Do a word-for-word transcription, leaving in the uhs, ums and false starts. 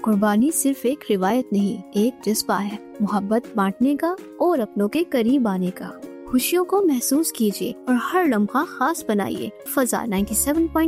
कुर्बानी सिर्फ एक रिवायत नहीं, एक जज्बा है, मोहब्बत बांटने का और अपनों के करीब आने का। खुशियों को महसूस कीजिए और हर लम्हा खास बनाइए। फजा नाइंटी सेवन पॉइंट